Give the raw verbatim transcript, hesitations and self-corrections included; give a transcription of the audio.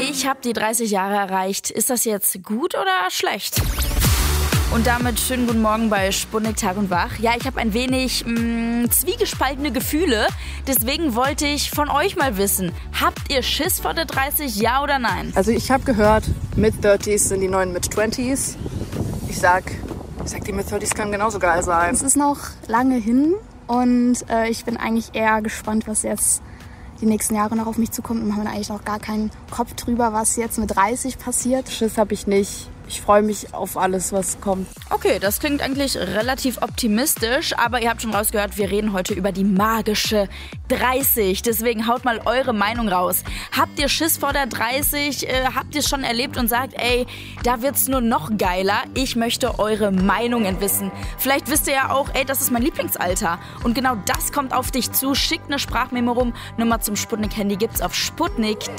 Ich habe die dreißig Jahre erreicht. Ist das jetzt gut oder schlecht? Und damit schönen guten Morgen bei Sputnik Tag und Wach. Ja, ich habe ein wenig mh, zwiegespaltene Gefühle. Deswegen wollte ich von euch mal wissen, habt ihr Schiss vor der dreißig, ja oder nein? Also ich habe gehört, Mid-dreißiger sind die neuen Mid-zwanziger. Ich sag, ich sag, die Mid-dreißiger können genauso geil sein. Es ist noch lange hin und äh, ich bin eigentlich eher gespannt, was jetzt die nächsten Jahre noch auf mich zukommt. Und haben eigentlich noch gar keinen Kopf drüber, was jetzt mit dreißig passiert. Schiss habe ich nicht. Ich freue mich auf alles, was kommt. Okay, das klingt eigentlich relativ optimistisch, aber ihr habt schon rausgehört, wir reden heute über die magische dreißig. Deswegen haut mal eure Meinung raus. Habt ihr Schiss vor der dreißig? Äh, habt ihr es schon erlebt und sagt, ey, da wird's nur noch geiler? Ich möchte eure Meinungen wissen. Vielleicht wisst ihr ja auch, ey, das ist mein Lieblingsalter. Und genau das kommt auf dich zu. Schickt eine Sprachmemo rum. Nummer zum Sputnik-Handy gibt's auf Sputnik.